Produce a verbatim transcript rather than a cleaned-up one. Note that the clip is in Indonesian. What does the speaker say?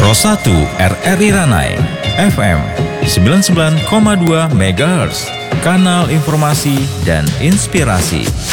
Rosatu R R I Ranai, F M sembilan puluh sembilan koma dua megahertz, kanal informasi dan inspirasi.